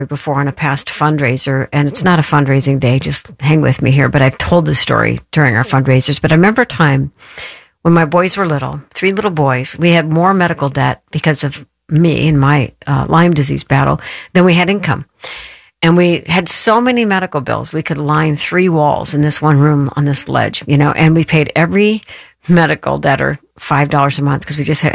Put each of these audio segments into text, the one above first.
before on a past fundraiser, and it's not a fundraising day, just hang with me here, but I've told the story during our fundraisers. But I remember a time when my boys were little, 3 little boys, we had more medical debt because of me and my Lyme disease battle than we had income. And we had so many medical bills, we could line 3 walls in this one room on this ledge, and we paid every medical debtor $5 a month because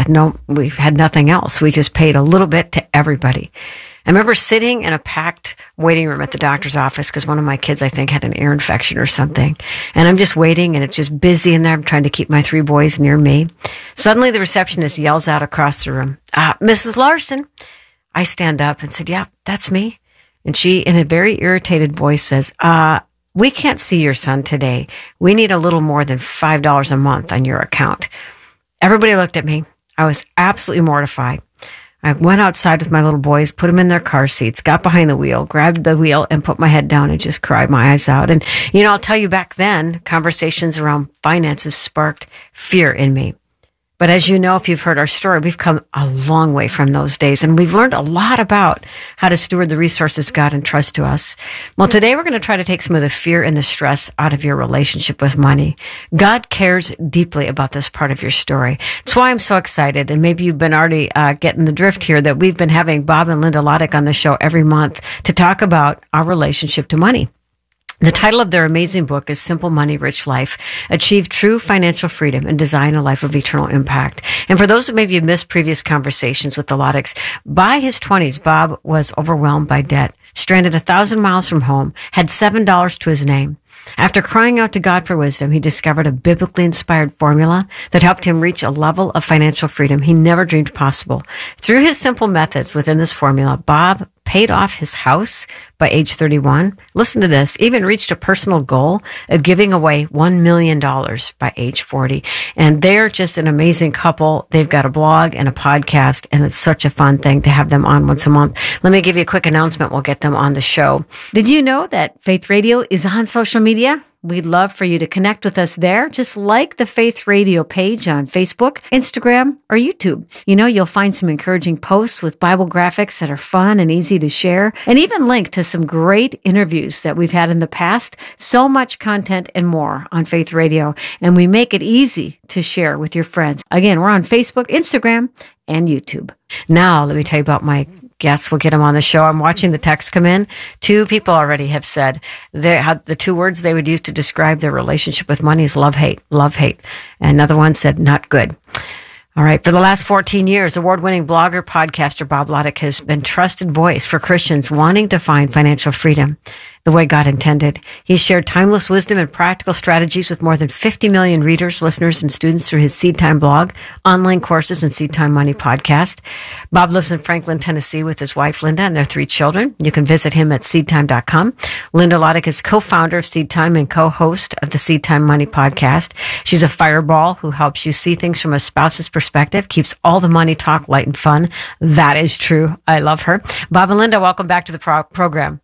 we had nothing else. We just paid a little bit to everybody. I remember sitting in a packed waiting room at the doctor's office because one of my kids, I think, had an ear infection or something. And I'm just waiting, and it's just busy in there. I'm trying to keep my 3 boys near me. Suddenly, the receptionist yells out across the room, "Mrs. Larson." I stand up and said, "Yeah, that's me." And she, in a very irritated voice, says, "We can't see your son today. We need a little more than $5 a month on your account." Everybody looked at me. I was absolutely mortified. I went outside with my little boys, put them in their car seats, got behind the wheel, grabbed the wheel, and put my head down and just cried my eyes out. And, I'll tell you, back then, conversations around finances sparked fear in me. But as you know, if you've heard our story, we've come a long way from those days, and we've learned a lot about how to steward the resources God entrusts to us. Well, today we're going to try to take some of the fear and the stress out of your relationship with money. God cares deeply about this part of your story. That's why I'm so excited, and maybe you've been already getting the drift here, that we've been having Bob and Linda Lotich on the show every month to talk about our relationship to money. The title of their amazing book is Simple Money, Rich Life, Achieve True Financial Freedom and Design a Life of Eternal Impact. And for those who maybe have missed previous conversations with the Lotichs, by his 20s, Bob was overwhelmed by debt, stranded 1,000 miles from home, had $7 to his name. After crying out to God for wisdom, he discovered a biblically inspired formula that helped him reach a level of financial freedom he never dreamed possible. Through his simple methods within this formula, Bob paid off his house by age 31. Listen to this, even reached a personal goal of giving away $1 million by age 40. And they're just an amazing couple. They've got a blog and a podcast, and it's such a fun thing to have them on once a month. Let me give you a quick announcement. We'll get them on the show. Did you know that Faith Radio is on social media? We'd love for you to connect with us there. Just like the Faith Radio page on Facebook, Instagram, or YouTube. You'll find some encouraging posts with Bible graphics that are fun and easy to share, and even link to some great interviews that we've had in the past. So much content and more on Faith Radio, and we make it easy to share with your friends. Again, we're on Facebook, Instagram, and YouTube. Now, let me tell you about my guests. We'll get them on the show. I'm watching the text come in. 2 people already have said the 2 words they would use to describe their relationship with money is love, hate, love, hate. And another one said, not good. All right. For the last 14 years, award-winning blogger, podcaster Bob Lotich has been trusted voice for Christians wanting to find financial freedom the way God intended. He's shared timeless wisdom and practical strategies with more than 50 million readers, listeners, and students through his Seed Time blog, online courses, and Seed Time Money podcast. Bob lives in Franklin, Tennessee with his wife, Linda, and their 3 children. You can visit him at seedtime.com. Linda Lotich is co-founder of Seed Time and co-host of the Seed Time Money podcast. She's a fireball who helps you see things from a spouse's perspective, keeps all the money talk light and fun. That is true. I love her. Bob and Linda, welcome back to the program.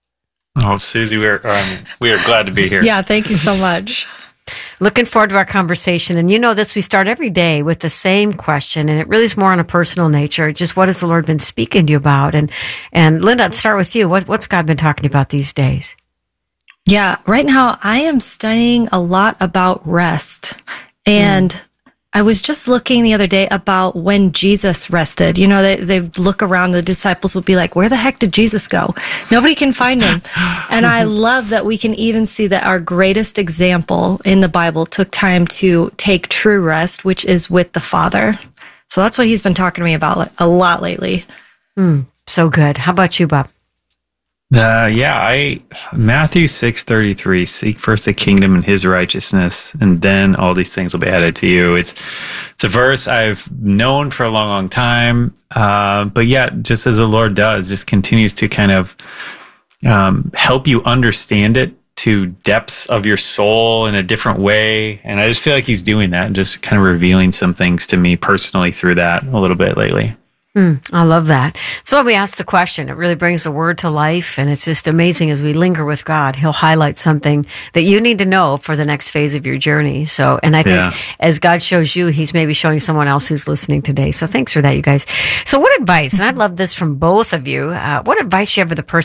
Oh, Susie, we are glad to be here. Yeah, thank you so much. Looking forward to our conversation. And we start every day with the same question, and it really is more on a personal nature. Just what has the Lord been speaking to you about? And Linda, I'd start with you. What's God been talking about these days? Yeah, right now I am studying a lot about rest. And I was just looking the other day about when Jesus rested. They look around, the disciples would be like, where the heck did Jesus go? Nobody can find him. And I love that we can even see that our greatest example in the Bible took time to take true rest, which is with the Father. So that's what he's been talking to me about a lot lately. So good. How about you, Bob? Matthew 6:33, seek first the kingdom and his righteousness, and then all these things will be added to you. It's a verse I've known for a long, long time. But just as the Lord does, just continues to kind of help you understand it to depths of your soul in a different way. And I just feel like he's doing that and just kind of revealing some things to me personally through that a little bit lately. I love that. So when we ask the question, it really brings the word to life. And it's just amazing as we linger with God, he'll highlight something that you need to know for the next phase of your journey. So, and I think as God shows you, he's maybe showing someone else who's listening today. So thanks for that, you guys. So what advice, and I'd love this from both of you, what advice you have for the person